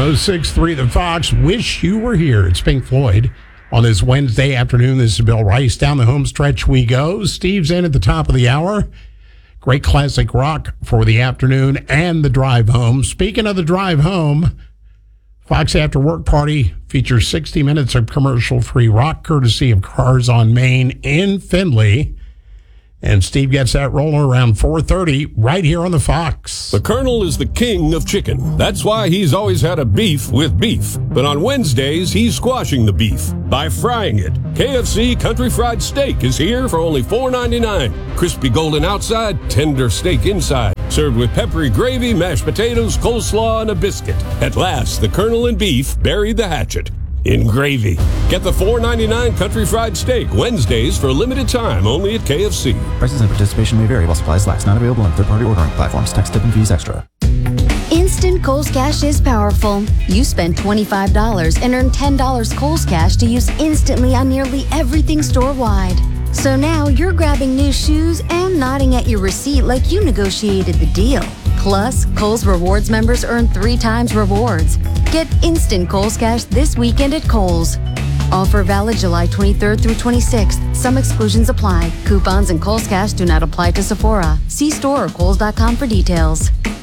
106.3 The Fox. Wish you were here. It's Pink Floyd on this Wednesday afternoon. This is Bill Rice. Down the home stretch we go. Steve's in at the top of the hour. Great classic rock for the afternoon and the drive home. Speaking of the drive home, Fox After Work Party features 60 minutes of commercial-free rock courtesy of Cars on Main in Findlay. And Steve gets that rolling around 4:30 right here on the Fox. The Colonel is the king of chicken. That's why he's always had a beef with beef. But on Wednesdays, he's squashing the beef by frying it. KFC Country Fried Steak is here for only $4.99. Crispy golden outside, tender steak inside. Served with peppery gravy, mashed potatoes, coleslaw, and a biscuit. At last, the Colonel and beef buried the hatchet in gravy. Get the $4.99 Country Fried Steak Wednesdays for a limited time only at KFC. Prices and participation may vary while supplies last. Not available on third-party ordering platforms. Tax, tip, and fees extra. Instant Kohl's Cash is powerful. You spend $25 and earn $10 Kohl's Cash to use instantly on nearly everything store-wide. So now you're grabbing new shoes and nodding at your receipt like you negotiated the deal. Plus, Kohl's Rewards members earn 3 times rewards. Get instant Kohl's Cash this weekend at Kohl's. Offer valid July 23rd through 26th. Some exclusions apply. Coupons and Kohl's Cash do not apply to Sephora. See store or Kohls.com for details.